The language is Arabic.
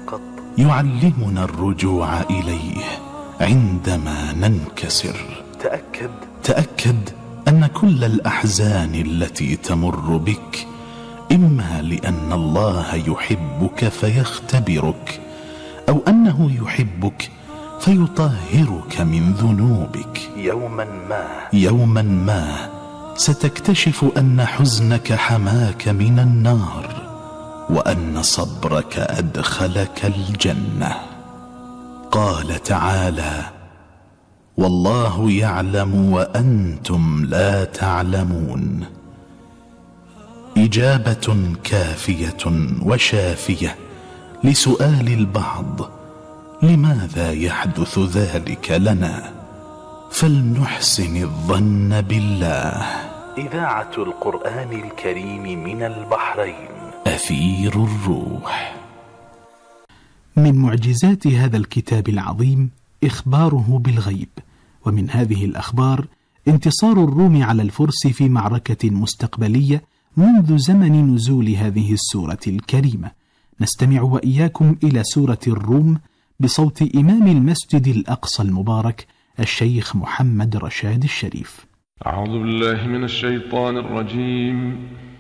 فقط. يعلمنا الرجوع إليه عندما ننكسر. تأكد أن كل الأحزان التي تمر بك إما لأن الله يحبك فيختبرك، أو أنه يحبك فيطهرك من ذنوبك. يوما ما ستكتشف أن حزنك حماك من النار، وأن صبرك أدخلك الجنة. قال تعالى: والله يعلم وأنتم لا تعلمون. إجابة كافية وشافية لسؤال البعض: لماذا يحدث ذلك لنا؟ فلنحسن الظن بالله. إذاعة القرآن الكريم من البحرين، أثير الروح. من معجزات هذا الكتاب العظيم إخباره بالغيب، ومن هذه الأخبار انتصار الروم على الفرس في معركة مستقبلية منذ زمن نزول هذه السورة الكريمة. نستمع وإياكم إلى سورة الروم بصوت إمام المسجد الأقصى المبارك الشيخ محمد رشاد الشريف. أعوذ بالله من الشيطان الرجيم.